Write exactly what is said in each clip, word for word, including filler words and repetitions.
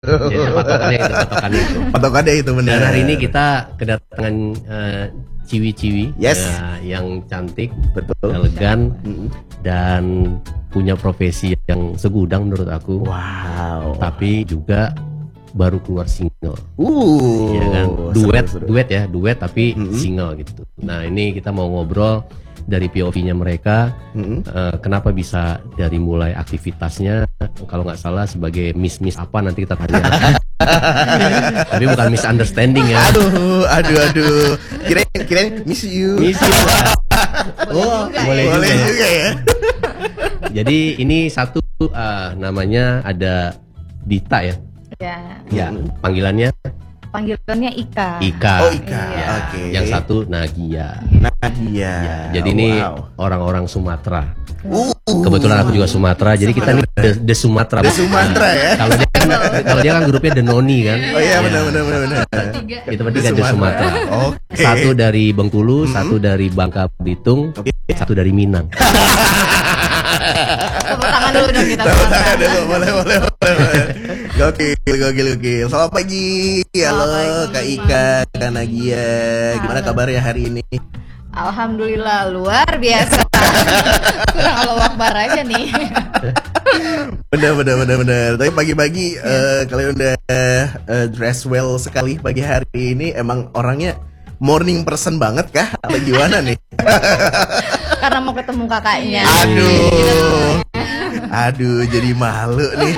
Ya, patokannya itu, patokannya itu. Patokannya itu benar. Dan hari ini kita kedatangan uh, ciwi-ciwi yes. uh, yang cantik, betul, elegan, mm-hmm. dan punya profesi yang segudang menurut aku. Wow. Tapi juga baru keluar single. Uh, ya kan? Duet, seru, seru. duet ya, duet tapi mm-hmm. single gitu. Nah ini kita mau ngobrol dari P O V-nya mereka, mm-hmm. uh, kenapa bisa dari mulai aktivitasnya, kalau nggak salah sebagai miss-miss apa nanti kita tanya. Tapi bukan misunderstanding ya. Aduh, aduh, aduh. Kirain, kirain miss you. Miss you. Oh, boleh juga, boleh juga, juga ya. Jadi ini satu uh, namanya ada Dita ya. Ya. Ya, panggilannya. Panggilannya Ika. Ika. Oh Ika. Iya. Oke. Okay. Yang satu Nagia. Nagia. Ya, jadi ini wow. orang-orang Sumatera. Uh. Kebetulan aku juga Sumatera, jadi kita nih the, the Sumatera. The Sumatera ya. Kalau dia kan, kalau dia kan grupnya The Noni kan. Oh iya benar benar benar benar. Kita bertiga The Sumatera. Okay. Satu dari Bengkulu, hmm. satu dari Bangka Belitung, okay. satu dari Minang. Tepuk tangan dulu dong kita. Tepuk tangan dulu, boleh boleh boleh. Gokil, gokil, gokil. Selamat pagi, halo Kak Ika, Kak Nagia. Gimana kabarnya hari ini? Alhamdulillah luar biasa. Kurang Allah Akbar aja nih. Bener bener bener bener. Tapi pagi-pagi uh, kalian udah uh, dress well sekali pagi hari ini. Emang orangnya morning person banget kah? Atau gimana nih? Karena mau ketemu kakaknya. Aduh, aduh jadi malu nih.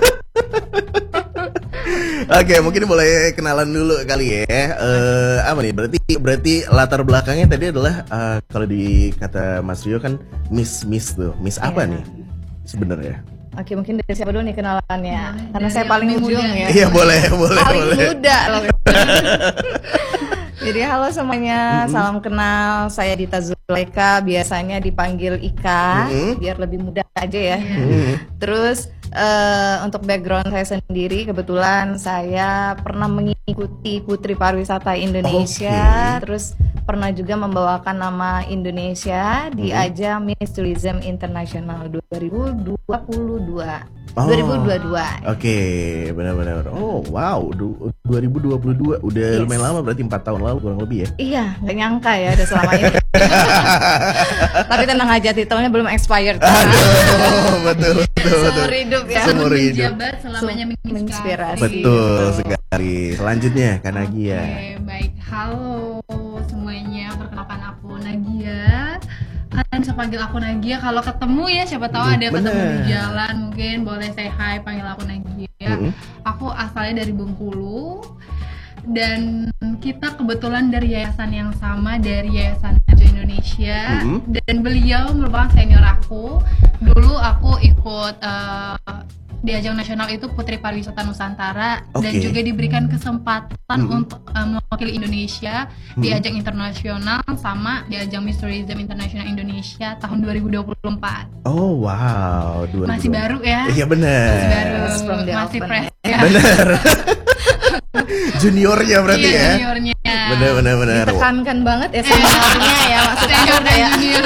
Oke, okay, mungkin boleh kenalan dulu kali ya. Uh, apa nih? Berarti berarti latar belakangnya tadi adalah uh, kalau di kata Mas Rio kan Miss Miss tuh. Miss apa yeah. nih sebenarnya? Oke, mungkin dari siapa dulu nih kenalannya? Hmm, Karena saya paling ujung ya. Iya boleh boleh paling boleh. muda loh. Jadi halo semuanya, mm-hmm. salam kenal. Saya Dita Zulaika, biasanya dipanggil Ika, mm-hmm. biar lebih mudah aja ya. Mm-hmm. Terus uh, untuk background saya sendiri, kebetulan saya pernah mengikuti Putri Pariwisata Indonesia, okay. terus pernah juga membawakan nama Indonesia di mm-hmm. ajang Miss Tourism International dua ribu dua puluh dua. Oh, dua ribu dua puluh dua. Oke, okay, benar-benar. Oh, wow, dua ribu dua puluh dua udah yes. lumayan lama, berarti empat tahun lalu kurang lebih ya. Iya, nggak nyangka ya ada selama ini. Tapi tenang aja, titelnya belum expired. Aduh, betul, betul, betul. Seumur hidup ya. Seumur hidup. Menjabat selamanya menginspirasi. Betul sekali. Selanjutnya, Kak Nagia. Oke, baik. Halo semuanya, perkenalkan aku Nagia. Kalian bisa panggil aku Nagia kalau ketemu ya, siapa tahu ada yang ketemu di jalan, mungkin boleh say hi, panggil aku Nagia. Mm-hmm. Aku asalnya dari Bengkulu dan kita kebetulan dari yayasan yang sama, dari Yayasan Ajo Indonesia. Mm-hmm. Dan beliau merupakan senior aku. Dulu aku ikut uh, di ajang nasional itu Putri Pariwisata Nusantara, okay. dan juga diberikan kesempatan hmm. untuk um, mewakili Indonesia hmm. di ajang internasional sama di ajang Miss Tourism International Indonesia tahun dua ribu dua puluh empat. Oh wow, dua ribu dua puluh. Masih baru ya? Iya benar. Masih baru, masih fresh ya. Benar. Juniornya berarti iya, ya? Juniornya. Benar benar benar. Ditekankan banget ya seniornya ya, maksudnya ya. Junior.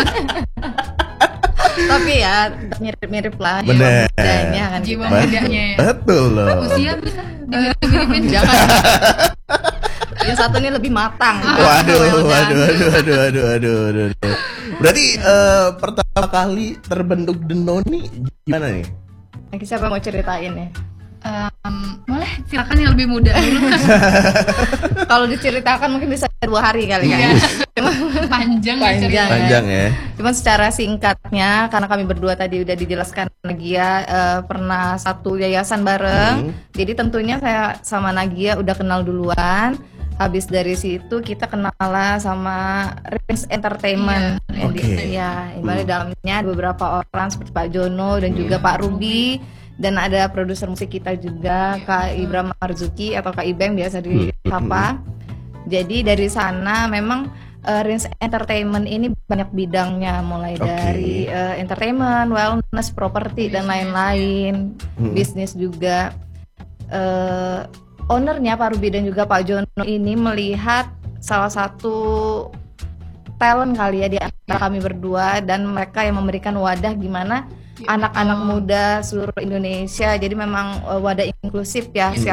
Tapi ya mirip-mirip lah bener. Jiwa mudanya kan jiwa kita. mudanya ya. Betul loh. Usia bisa dimirip-miripin. Jangan. Yang satu ini lebih matang. Waduh, waduh, waduh, waduh, waduh, waduh, waduh, waduh. Berarti uh, pertama kali terbentuk The Noni gimana nih? Nanti siapa mau ceritain ya? Um, boleh, silakan yang lebih muda dulu. Kalau diceritakan mungkin bisa dua hari kali ya. Panjang, panjang, panjang ya. Cuman secara singkatnya, karena kami berdua tadi udah dijelaskan Nagia uh, pernah satu yayasan bareng, hmm. jadi tentunya saya sama Nagia udah kenal duluan. Habis dari situ kita kenal lah sama Rins Entertainment. Iya. Oke. Okay. Ya, ibaratnya hmm. dalamnya ada beberapa orang seperti Pak Jono dan hmm. juga Pak Ruby. Dan ada produser musik kita juga, Kak Ibram Marzuki atau Kak Ibeng biasa disapa. Jadi dari sana memang uh, Rins Entertainment ini banyak bidangnya, mulai okay. dari uh, entertainment, wellness, properti dan lain-lain, hmm. bisnis juga. Uh, ownernya Pak Ruby dan juga Pak Jono ini melihat salah satu talent kali ya di antara kami berdua, dan mereka yang memberikan wadah gimana anak-anak muda seluruh Indonesia. Jadi memang uh, wadah inklusif ya.